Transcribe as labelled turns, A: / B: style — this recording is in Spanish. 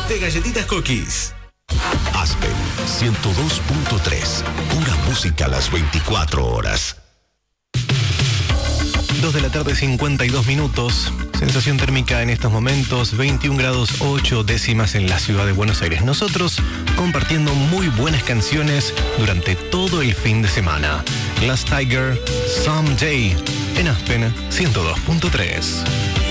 A: de Galletitas Cookies.
B: Aspen 102.3. Pura música a las 24 horas.
C: 2 de la tarde, 52 minutos. Sensación térmica en estos momentos, 21 grados 8 décimas en la ciudad de Buenos Aires. Nosotros compartiendo muy buenas canciones durante todo el fin de semana. Glass Tiger, Someday, en Aspen 102.3.